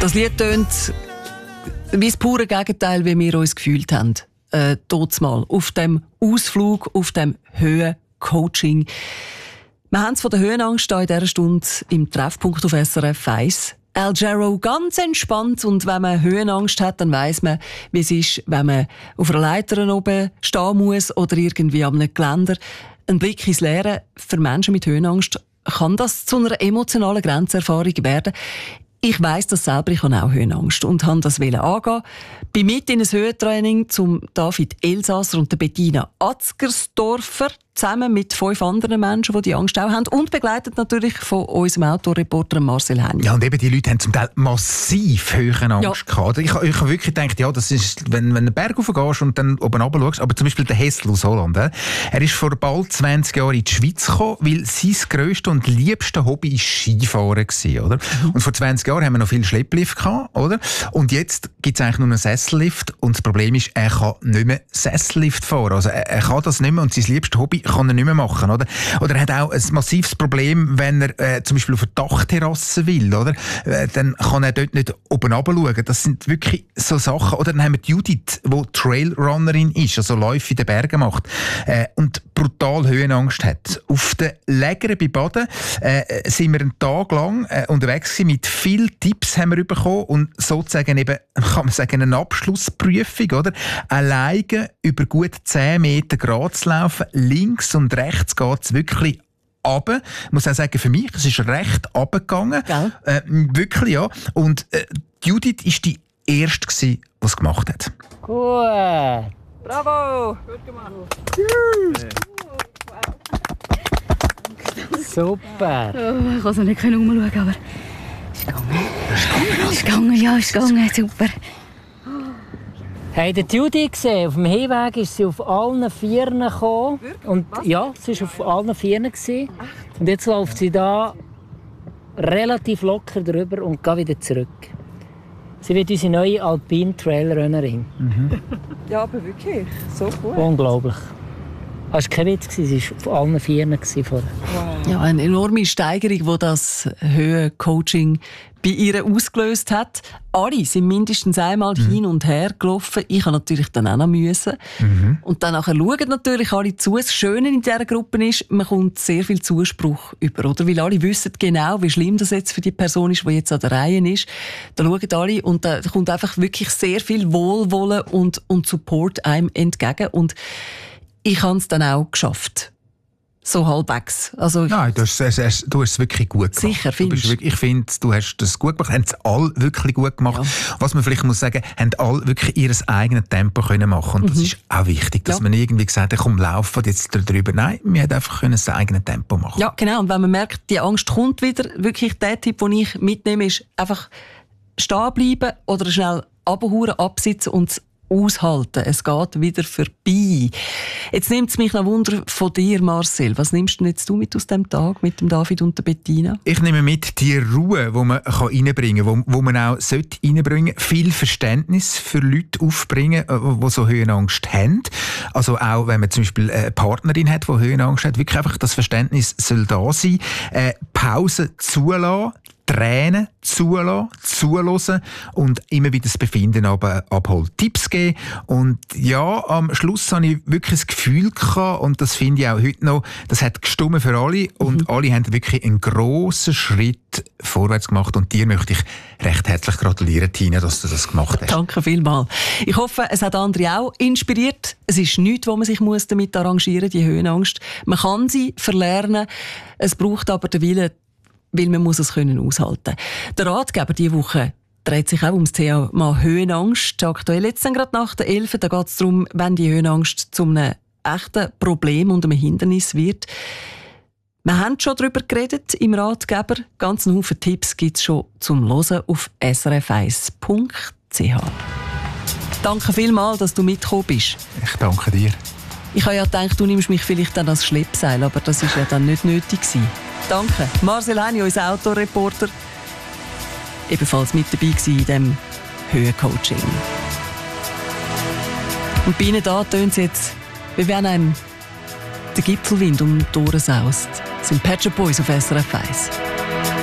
Das Lied tönt wie das pure Gegenteil, wie wir uns gefühlt haben. Mal auf dem Ausflug, auf dem Höhencoaching. Wir haben es von der Höhenangst in dieser Stunde im Treffpunkt auf SRF 1. Al Jarreau ganz entspannt, und wenn man Höhenangst hat, dann weiss man, wie es ist, wenn man auf einer Leiter oben stehen muss oder irgendwie an einem Geländer. Ein Blick ins Leere. Für Menschen mit Höhenangst kann das zu einer emotionalen Grenzerfahrung werden. Ich weiss das selber, ich habe auch Höhenangst und wollte das angehen. Bin mit in ein Höhentraining zum David Elsasser und der Bettina Atzgersdorfer, zusammen mit 5 anderen Menschen, die Angst auch haben, und begleitet natürlich von unserem Autoreporter Marcel Henny. Ja, und eben die Leute haben zum Teil massiv Höhenangst gehabt. Ich habe wirklich gedacht, ja, das ist, wenn du einen Berg hochgehst und dann oben runter schaust, aber zum Beispiel der Hessel aus Holland, er ist vor bald 20 Jahren in die Schweiz gekommen, weil sein grösstes und liebstes Hobby war Skifahren war, oder? Und vor 20 Jahren haben wir noch viel Schlepplift gehabt, oder? Und jetzt gibt es eigentlich nur einen Sessellift, und das Problem ist, er kann nicht mehr Sessellift fahren. Also er kann das nicht mehr, und sein liebstes Hobby kann er nicht mehr machen, oder? Oder er hat auch ein massives Problem, wenn er zum Beispiel auf eine Dachterrasse will, oder? Dann kann er dort nicht oben runter schauen. Das sind wirklich so Sachen. Oder dann haben wir die Judith, die Trailrunnerin ist, also Läufe in den Bergen macht, und brutal Höhenangst hat. Auf der Lägere bei Baden sind wir einen Tag lang unterwegs gewesen. Mit vielen Tipps haben wir bekommen, und sozusagen eben, kann man sagen, eine Abschlussprüfung, oder? Alleine über gut 10 Meter gerade zu laufen, links und rechts geht es wirklich runter. Ich muss auch sagen, für mich, es ist recht runtergegangen. Wirklich, ja. Und Judith war die Erste, die es gemacht hat. Gut. Bravo! Gut gemacht. Super. Oh, ich konnte es nicht umschauen, aber es ist gegangen. Ist gegangen, super. Habt ihr die Judy gesehen? Auf dem Hinweg ist sie auf allen Vieren gekommen. Und ja, sie war auf allen Vieren. Und jetzt läuft sie da relativ locker drüber und geht wieder zurück. Sie wird unsere neue Alpine Trailrunnerin. Ja, aber wirklich, so gut. Unglaublich. Das war kein Witz, sie war auf allen Vieren vorher. Wow. Ja, eine enorme Steigerung, die das Höhencoaching bei ihr ausgelöst hat. Alle sind mindestens einmal hin und her gelaufen. Ich habe natürlich dann auch noch müssen. Und dann nachher schauen natürlich alle zu. Das Schöne in dieser Gruppe ist, man kommt sehr viel Zuspruch über, oder? Weil alle wissen genau, wie schlimm das jetzt für die Person ist, die jetzt an der Reihe ist. Da schauen alle, und da kommt einfach wirklich sehr viel Wohlwollen und Support einem entgegen. Und ich habe es dann auch geschafft. So halbwegs. Also, nein, du hast es wirklich gut gemacht. Sicher, findest du? Ich finde, du hast das gut gemacht. Haben es alle wirklich gut gemacht. Ja. Was man vielleicht muss sagen, haben alle wirklich ihr eigenes Tempo können machen. Und das ist auch wichtig, dass man irgendwie gesagt hat, komm, laufen jetzt drüber. Nein, wir haben einfach das eigene Tempo machen. Ja, genau. Und wenn man merkt, die Angst kommt wieder, wirklich der Tipp, den ich mitnehme, ist einfach stehen bleiben oder schnell abhauen, absitzen und aushalten. Es geht wieder vorbei. Jetzt nimmt es mich noch Wunder von dir, Marcel. Was nimmst du jetzt mit aus dem Tag mit dem David und der Bettina? Ich nehme mit die Ruhe, die man reinbringen kann, wo man auch reinbringen sollte. Viel Verständnis für Leute aufbringen, die so Höhenangst haben. Also auch, wenn man zum Beispiel eine Partnerin hat, die Höhenangst hat, wirklich einfach das Verständnis soll da sein. Pause zulassen, Tränen zulassen, zuhören und immer wieder das Befinden abholen. Tipps geben. Und ja, am Schluss hatte ich wirklich das Gefühl gehabt, und das finde ich auch heute noch, das hat gestimmt für alle, und alle haben wirklich einen grossen Schritt vorwärts gemacht, und dir möchte ich recht herzlich gratulieren, Tina, dass du das gemacht hast. Danke vielmals. Ich hoffe, es hat andere auch inspiriert. Es ist nichts, wo man sich damit arrangieren muss, die Höhenangst. Man kann sie verlernen. Es braucht aber den Willen, weil man muss es aushalten. Der Ratgeber diese Woche dreht sich auch ums Thema Höhenangst. Aktuell jetzt gerade nach der 11. Da geht es darum, wenn die Höhenangst zu einem echten Problem und einem Hindernis wird. Wir haben schon darüber geredet im Ratgeber. Ganz einen Haufen Tipps gibt es schon zum Hören auf srf1.ch. Danke vielmals, dass du mitgekommen bist. Ich danke dir. Ich habe ja gedacht, du nimmst mich vielleicht dann als Schleppseil, aber das war ja dann nicht nötig gewesen. Danke. Marcel Henny, unser Autoreporter, ebenfalls mit dabei gewesen in diesem Höhencoaching. Und bei Ihnen da tönt es jetzt, wie wenn einem der Gipfelwind um die Ohren saust. Das sind Pet Shop Boys auf SRF 1.